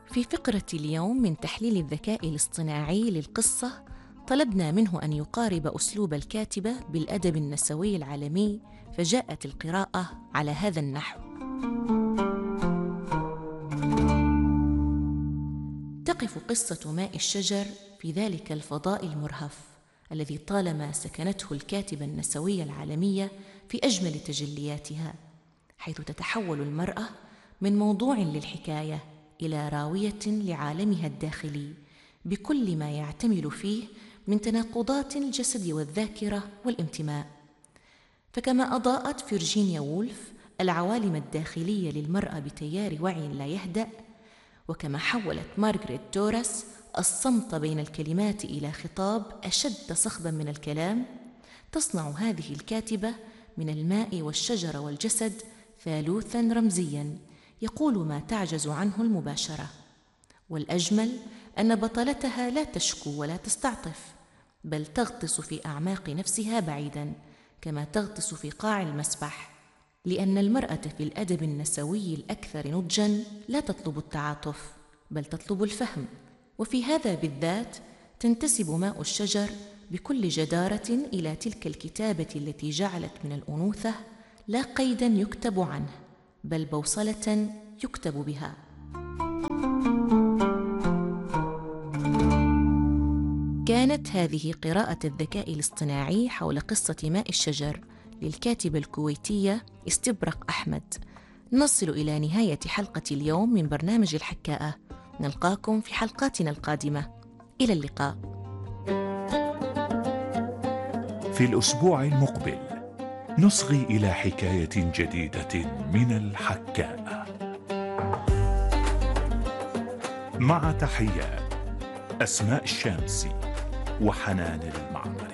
في فقرة اليوم من تحليل الذكاء الاصطناعي للقصة، طلبنا منه أن يقارب أسلوب الكاتبة بالأدب النسوي العالمي، فجاءت القراءة على هذا النحو: تقف قصة ماء الشجر في ذلك الفضاء المرهف الذي طالما سكنته الكاتبة النسوية العالمية في أجمل تجلياتها، حيث تتحول المرأة من موضوع للحكاية إلى راوية لعالمها الداخلي بكل ما يعتمل فيه من تناقضات الجسد والذاكرة والانتماء. فكما أضاءت فيرجينيا وولف العوالم الداخلية للمرأة بتيار وعي لا يهدأ، وكما حولت مارغريت دورس الصمت بين الكلمات إلى خطاب أشد صخبا من الكلام، تصنع هذه الكاتبة من الماء والشجر والجسد ثالوثا رمزيا يقول ما تعجز عنه المباشرة. والأجمل أن بطلتها لا تشكو ولا تستعطف، بل تغطس في أعماق نفسها بعيدا كما تغطس في قاع المسبح، لأن المرأة في الأدب النسوي الأكثر نضجا لا تطلب التعاطف بل تطلب الفهم. وفي هذا بالذات تنتسب ماء الشجر بكل جدارة إلى تلك الكتابة التي جعلت من الأنوثة لا قيدا يكتب عنه بل بوصلة يكتب بها. كانت هذه قراءة الذكاء الاصطناعي حول قصة ماء الشجر للكاتبة الكويتية استبرق أحمد. نصل إلى نهاية حلقة اليوم من برنامج الحكاءة. نلقاكم في حلقاتنا القادمة. إلى اللقاء. في الأسبوع المقبل نصغي إلى حكاية جديدة من الحكاء. مع تحيات أسماء الشامسي وحنان المعمر.